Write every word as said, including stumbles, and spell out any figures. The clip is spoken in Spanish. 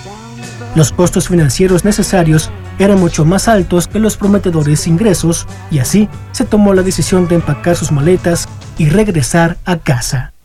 Los costos financieros necesarios eran mucho más altos que los prometedores ingresos y así se tomó la decisión de empacar sus maletas y regresar a casa.